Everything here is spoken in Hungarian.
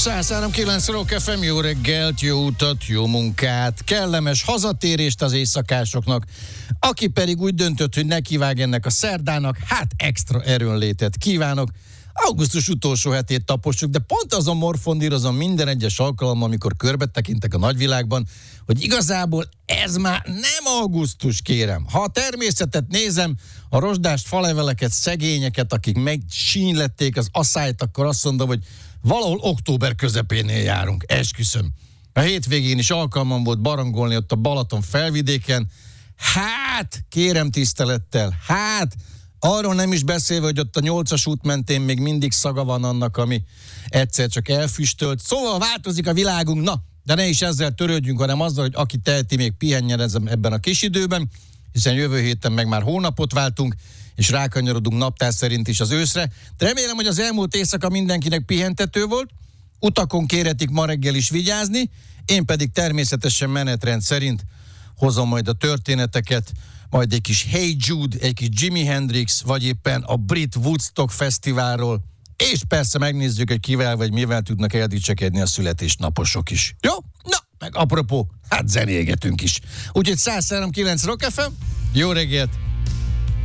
103.9 Rock FM, jó reggelt, jó utat, jó munkát, kellemes hazatérést az éjszakásoknak, aki pedig úgy döntött, hogy nekivág ennek a szerdának, hát extra erőnlétet kívánok. Augusztus utolsó hetét tapossuk, de pont azon morfondírozom minden egyes alkalommal, amikor körbetekintek a nagyvilágban, hogy igazából ez már nem augusztus, kérem. Ha a természetet nézem, a rozsdás faleveleket, szegényeket, akik megsínlették az asszályt, akkor azt mondom, hogy valahol október közepénél járunk, esküszöm. A hétvégén is alkalmam volt barangolni ott a Balaton felvidéken. Hát, kérem tisztelettel, arról nem is beszélve, hogy ott a 8-as út mentén még mindig szaga van annak, ami egyszer csak elfüstölt. Szóval változik a világunk, na, de ne is ezzel törődjünk, hanem azzal, hogy aki teheti, még pihenjen ebben a kis időben, hiszen jövő héten meg már hónapot váltunk, és rákanyarodunk naptár szerint is az őszre. De remélem, hogy az elmúlt éjszaka mindenkinek pihentető volt, utakon kérhetik ma reggel is vigyázni, én pedig természetesen menetrend szerint hozom majd a történeteket, majd egy kis Hey Jude, egy kis Jimi Hendrix, vagy éppen a Brit Woodstock Fesztiválról, és persze megnézzük, hogy kivel vagy mivel tudnak eldicsekedni a születésnaposok is. Jó? Na, meg apropó, hát zenégetünk is. Úgyhogy 103.9 Rock FM, jó reggelt!